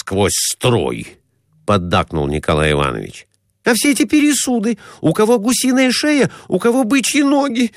сквозь строй, поддакнул Николай Иванович. А все эти пересуды, у кого гусиная шея, у кого бычьи ноги.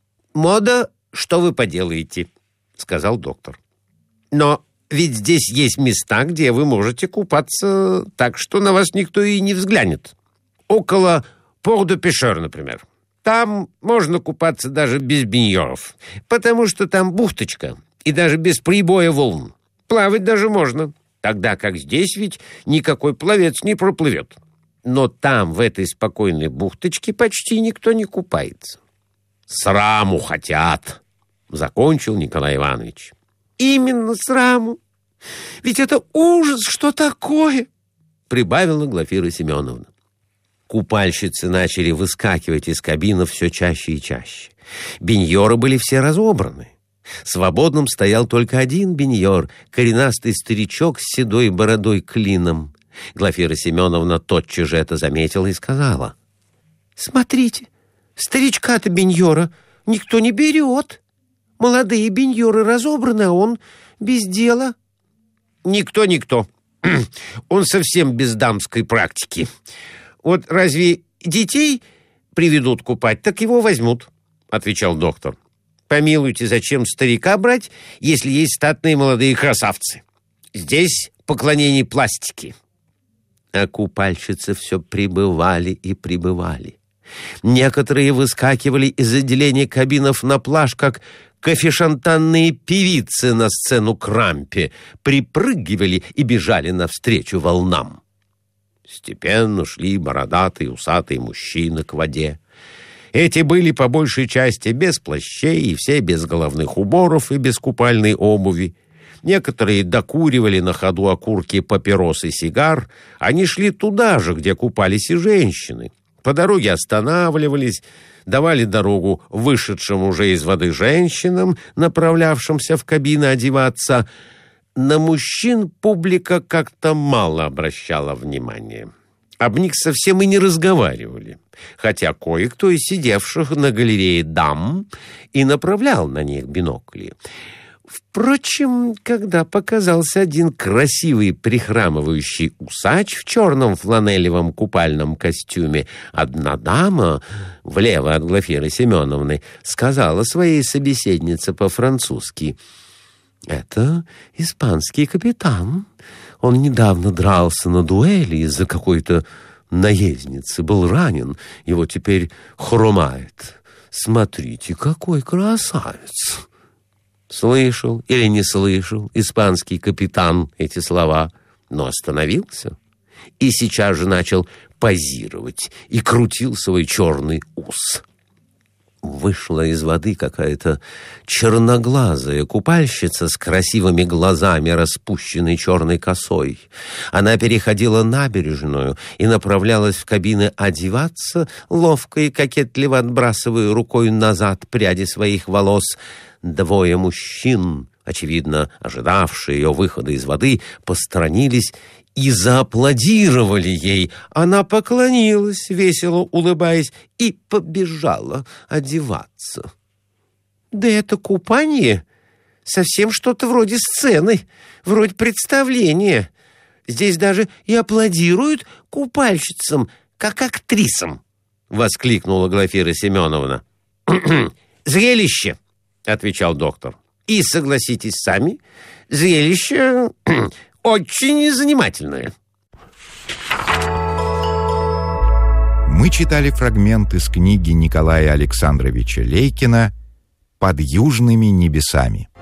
Мода, что вы поделаете, сказал доктор. Но ведь здесь есть места, где вы можете купаться так, что на вас никто и не взглянет. Около Пор-де-Пешер, например. Там можно купаться даже без биньоров, потому что там бухточка, и даже без прибоя волн. Плавать даже можно, тогда как здесь ведь никакой пловец не проплывет. Но там, в этой спокойной бухточке, почти никто не купается. Сраму хотят, закончил Николай Иванович. Именно сраму. Ведь это ужас, что такое, прибавила Глафира Семеновна. Купальщицы начали выскакивать из кабины все чаще и чаще. Биньоры были все разобраны. Свободным стоял только один биньор, коренастый старичок с седой бородой клином. Глафира Семеновна тотчас же это заметила и сказала: «Смотрите, старичка-то биньора никто не берет. Молодые биньоры разобраны, а он без дела». «Никто. Он совсем без дамской практики. Вот разве детей приведут купать, так его возьмут», — отвечал доктор. «Помилуйте, зачем старика брать, если есть статные молодые красавцы? Здесь поклонение пластики». А купальщицы все прибывали и прибывали. Некоторые выскакивали из отделения кабинов на пляж, как кофешантанные певицы на сцену Крампе, припрыгивали и бежали навстречу волнам. Степенно шли бородатые, усатые мужчины к воде. Эти были по большей части без плащей, и все без головных уборов и без купальной обуви. Некоторые докуривали на ходу окурки папирос и сигар. Они шли туда же, где купались и женщины. По дороге останавливались, давали дорогу вышедшим уже из воды женщинам, направлявшимся в кабины одеваться. На мужчин публика как-то мало обращала внимания. Об них совсем и не разговаривали, хотя кое-кто из сидевших на галерее дам и направлял на них бинокли. Впрочем, когда показался один красивый прихрамывающий усач в черном фланелевом купальном костюме, одна дама, влево от Глафиры Семеновны, сказала своей собеседнице по-французски: «Это испанский капитан. Он недавно дрался на дуэли из-за какой-то наездницы, был ранен, его теперь хромает. Смотрите, какой красавец!» Слышал или не слышал испанский капитан эти слова, но остановился и сейчас же начал позировать и крутил свой черный ус. Вышла из воды какая-то черноглазая купальщица с красивыми глазами, распущенной черной косой. Она переходила набережную и направлялась в кабины одеваться, ловко и кокетливо отбрасывая рукой назад пряди своих волос. Двое мужчин, очевидно ожидавшие ее выхода из воды, посторонились и зааплодировали ей. Она поклонилась, весело улыбаясь, и побежала одеваться. Да это купание совсем что-то вроде сцены, вроде представления. Здесь даже и аплодируют купальщицам, как актрисам, — воскликнула Глафира Семеновна. «Зрелище!» — отвечал доктор. «И согласитесь сами, зрелище очень занимательное». Мы читали фрагмент из книги Николая Александровича Лейкина «Под южными небесами».